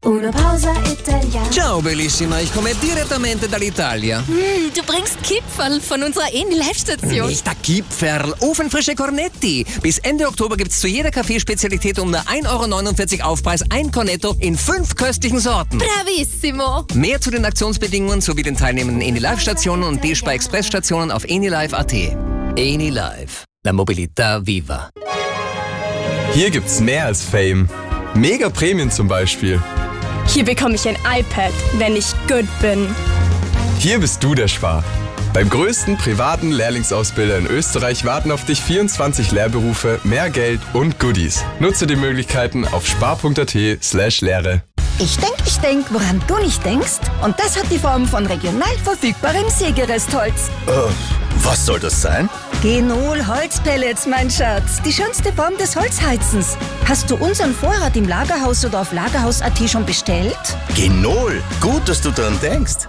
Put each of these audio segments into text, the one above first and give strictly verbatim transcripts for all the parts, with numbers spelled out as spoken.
Una pausa italiana. Ciao bellissima, ich komme direttamente dall'Italia. Mm, du bringst Kipferl von unserer Eni-Live-Station. Nicht der Kipferl, ofenfrische Cornetti. Bis Ende Oktober gibt's zu jeder Kaffeespezialität um nur ein Euro neunundvierzig Aufpreis ein Cornetto in fünf köstlichen Sorten. Bravissimo. Mehr zu den Aktionsbedingungen sowie den teilnehmenden Eni-Live-Stationen und D-Spar-Express-Stationen auf enilive punkt at. Eni-Live, la mobilità viva. Hier gibt's mehr als Fame. Mega Prämien zum Beispiel. Hier bekomme ich ein iPad, wenn ich gut bin. Hier bist du der Spar. Beim größten privaten Lehrlingsausbilder in Österreich warten auf dich vierundzwanzig Lehrberufe, mehr Geld und Goodies. Nutze die Möglichkeiten auf spar punkt at slash Lehre. Ich denk, ich denk, woran du nicht denkst. Und das hat die Form von regional verfügbarem Sägerestholz. Äh, was soll das sein? Genol Holzpellets, mein Schatz. Die schönste Form des Holzheizens. Hast du unseren Vorrat im Lagerhaus oder auf lagerhaus punkt at schon bestellt? Genol, gut, dass du daran denkst.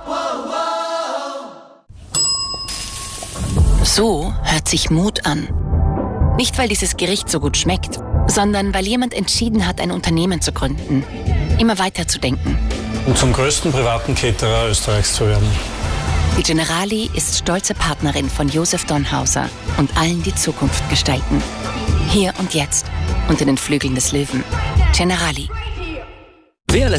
So hört sich Mut an. Nicht, weil dieses Gericht so gut schmeckt, sondern weil jemand entschieden hat, ein Unternehmen zu gründen. Immer weiter zu denken. Und zum größten privaten Caterer Österreichs zu werden. Die Generali ist stolze Partnerin von Josef Donhauser und allen, die Zukunft gestalten. Hier und jetzt, unter den Flügeln des Löwen. Generali.